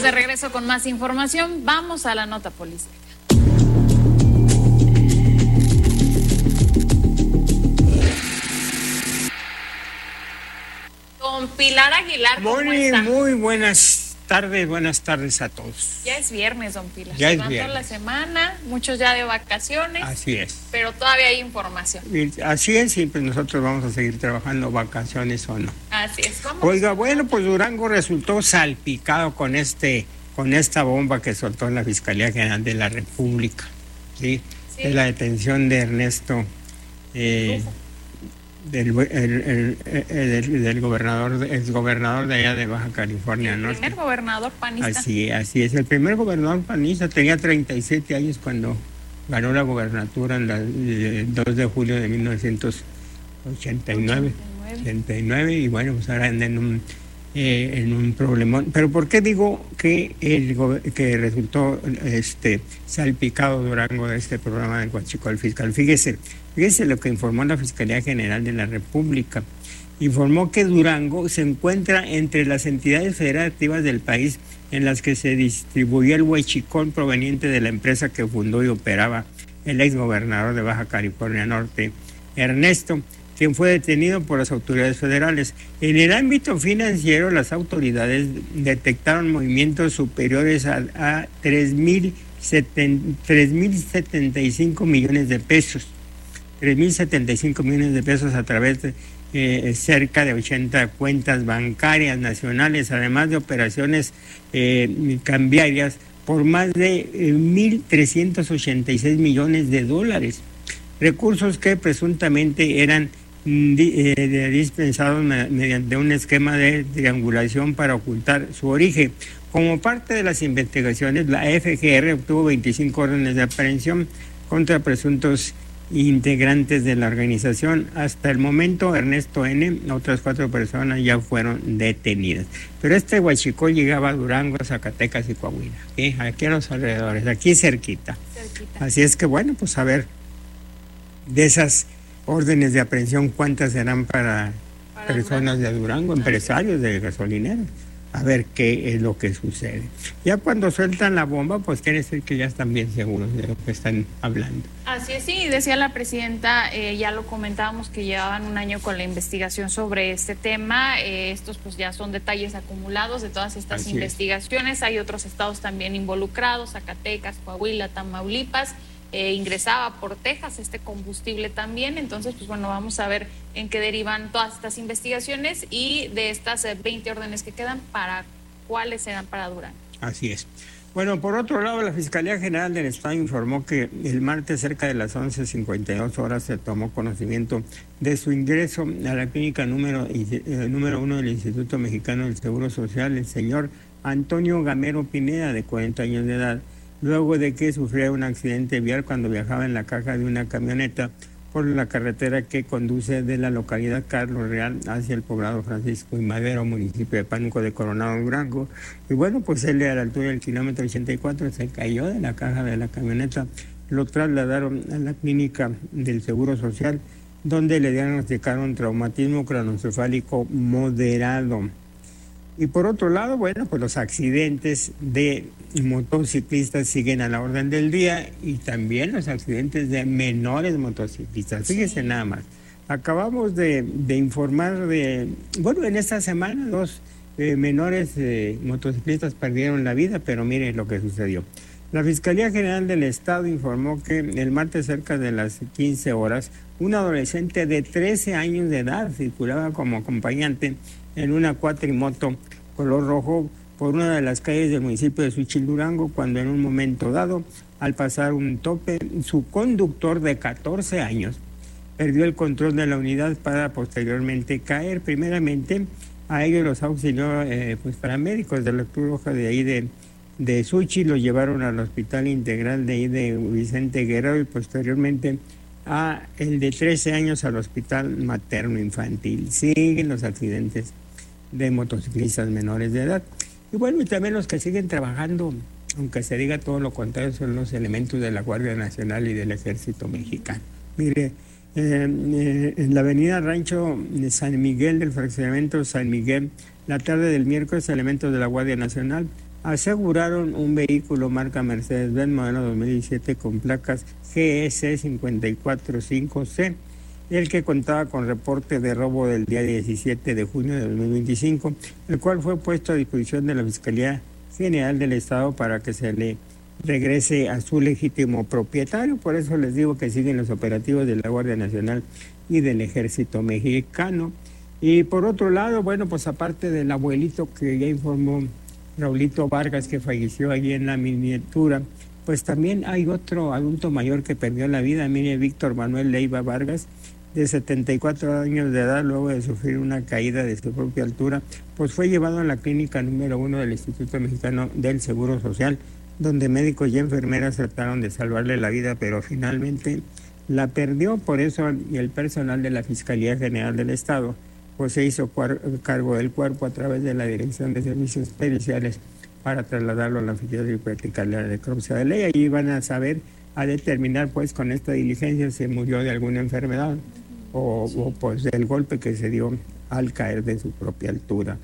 de regreso con más información. Vamos a la nota policial. Don Pilar Aguilar, ¿cómo está? Muy buenas tardes a todos. Ya es viernes, don Pilar. Ya es viernes. La semana, muchos ya de vacaciones. Así es. Pero todavía hay información. Así es, y pues nosotros vamos a seguir trabajando, vacaciones o no. Así es. Oiga, bueno, pues Durango resultó salpicado con esta bomba que soltó en la Fiscalía General de la República, ¿sí? De la detención de Ernesto, del gobernador, exgobernador de allá de Baja California Norte. El primer gobernador panista. Así es, el primer gobernador panista, tenía 37 años cuando ganó la gobernatura el 2 de julio de 1989, y bueno, pues ahora en un problemón. Pero ¿por qué digo que resultó salpicado Durango de este programa del Huachicol Fiscal? Fíjese lo que informó la Fiscalía General de la República. Informó que Durango se encuentra entre las entidades federativas del país en las que se distribuyó el huachicol proveniente de la empresa que fundó y operaba el exgobernador de Baja California Norte, Ernesto, quien fue detenido por las autoridades federales. En el ámbito financiero, las autoridades detectaron movimientos superiores a 3.075 millones de pesos. 3.075 millones de pesos a través de cerca de 80 cuentas bancarias nacionales, además de operaciones cambiarias por más de 1.386 millones de dólares. Recursos que presuntamente eran dispensados mediante un esquema de triangulación para ocultar su origen. Como parte de las investigaciones, la FGR obtuvo 25 órdenes de aprehensión contra presuntos integrantes de la organización. Hasta el momento, Ernesto N., otras 4 personas ya fueron detenidas. Pero este huachicol llegaba a Durango, Zacatecas y Coahuila, aquí a los alrededores, aquí cerquita. Así es que bueno, pues a ver, de esas órdenes de aprehensión, ¿cuántas serán para personas de Durango, empresarios de gasolineros? A ver qué es lo que sucede. Ya cuando sueltan la bomba, pues quiere decir que ya están bien seguros de lo que están hablando. Así es, sí, decía la presidenta, ya lo comentábamos, que llevaban un año con la investigación sobre este tema. Estos pues ya son detalles acumulados de todas estas investigaciones. Hay otros estados también involucrados, Zacatecas, Coahuila, Tamaulipas. Ingresaba por Texas este combustible también. Entonces, pues bueno, vamos a ver en qué derivan todas estas investigaciones, y de estas 20 órdenes que quedan, ¿para cuáles serán para Durango? Así es. Bueno, por otro lado, la Fiscalía General del Estado informó que el martes cerca de las 11:52 horas se tomó conocimiento de su ingreso a la clínica número 1 del Instituto Mexicano del Seguro Social, el señor Antonio Gamero Pineda, de 40 años de edad, luego de que sufriera un accidente vial cuando viajaba en la caja de una camioneta por la carretera que conduce de la localidad Carlos Real hacia el poblado Francisco y Madero, municipio de Pánuco de Coronado, Durango. Y bueno, pues él a la altura del kilómetro 84 se cayó de la caja de la camioneta. Lo trasladaron a la clínica del Seguro Social, donde le diagnosticaron traumatismo craneoencefálico moderado. Y por otro lado, bueno, pues los accidentes de motociclistas siguen a la orden del día, y también los accidentes de menores motociclistas. Fíjese nada más. Acabamos de informar bueno, en esta semana 2 menores motociclistas perdieron la vida, pero mire lo que sucedió. La Fiscalía General del Estado informó que el martes cerca de las 15 horas, un adolescente de 13 años de edad circulaba como acompañante en una cuatrimoto color rojo por una de las calles del municipio de Xúchitl, Durango, cuando en un momento dado, al pasar un tope, su conductor de 14 años perdió el control de la unidad para posteriormente caer. Primeramente, a ellos los auxilió pues paramédicos de la Cruz Roja de ahí de Xúchitl, lo llevaron al Hospital Integral de ahí de Vicente Guerrero, y posteriormente a el de 13 años al Hospital Materno Infantil. Siguen los accidentes de motociclistas menores de edad. Y bueno, y también los que siguen trabajando, aunque se diga todo lo contrario, son los elementos de la Guardia Nacional y del Ejército Mexicano. Mire, en la avenida Rancho de San Miguel, del fraccionamiento San Miguel, la tarde del miércoles, elementos de la Guardia Nacional aseguraron un vehículo marca Mercedes-Benz modelo 2017 con placas GS 545C, el que contaba con reporte de robo del día 17 de junio de 2025, el cual fue puesto a disposición de la Fiscalía General del Estado para que se le regrese a su legítimo propietario. Por eso les digo que siguen los operativos de la Guardia Nacional y del Ejército Mexicano. Y por otro lado, bueno, pues aparte del abuelito que ya informó Raulito Vargas, que falleció allí en la miniatura, pues también hay otro adulto mayor que perdió la vida. Mire, Víctor Manuel Leiva Vargas, de 74 años de edad, luego de sufrir una caída de su propia altura, pues fue llevado a la clínica número 1 del Instituto Mexicano del Seguro Social, donde médicos y enfermeras trataron de salvarle la vida, pero finalmente la perdió. Por eso el personal de la Fiscalía General del Estado pues se hizo cargo del cuerpo a través de la Dirección de Servicios Periciales para trasladarlo a la Fiscalía y practicarle la necropsia de ley. Ahí van a saber, a determinar pues con esta diligencia si murió de alguna enfermedad o pues del golpe que se dio al caer de su propia altura.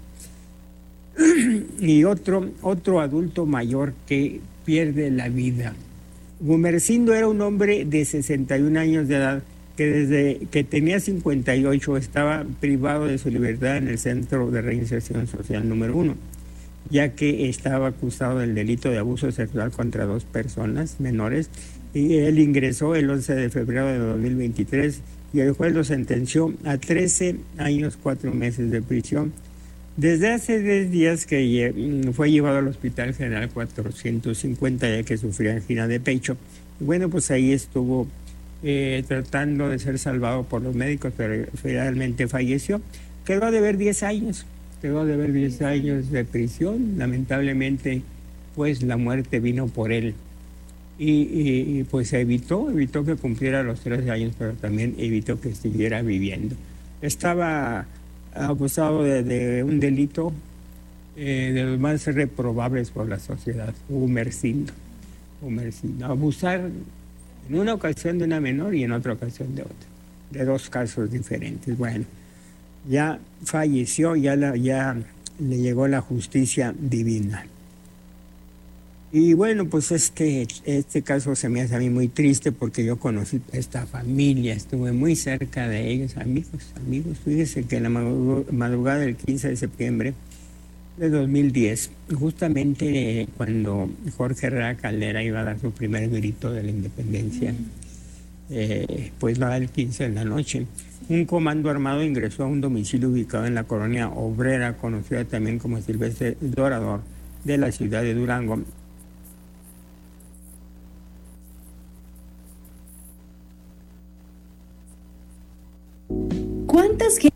Y otro adulto mayor que pierde la vida. Gumersindo era un hombre de 61 años de edad que desde que tenía 58 estaba privado de su libertad en el Centro de Reinserción Social número 1, ya que estaba acusado del delito de abuso sexual contra 2 personas menores, y él ingresó el 11 de febrero de 2023 y el juez lo sentenció a 13 años 4 meses de prisión. Desde hace 10 días que fue llevado al Hospital General 450, ya que sufría angina de pecho. Y bueno, pues ahí estuvo tratando de ser salvado por los médicos, pero finalmente falleció. Quedó a deber 10 años, de prisión. Lamentablemente, pues la muerte vino por él. Y pues evitó que cumpliera los 13 años, pero también evitó que siguiera viviendo. Estaba acusado de un delito de los más reprobables por la sociedad, Gumersindo. Abusar en una ocasión de una menor y en otra ocasión de otra, de 2 casos diferentes. Bueno, ya falleció, ya le llegó la justicia divina. Y bueno, pues este caso se me hace a mí muy triste porque yo conocí a esta familia, estuve muy cerca de ellos, amigos. Fíjese que en la madrugada del 15 de septiembre de 2010, justamente cuando Jorge Herrera Caldera iba a dar su primer grito de la independencia, pues lo da el 15 de la noche, un comando armado ingresó a un domicilio ubicado en la colonia obrera, conocida también como Silvestre Dorador, de la ciudad de Durango. ¿Cuántas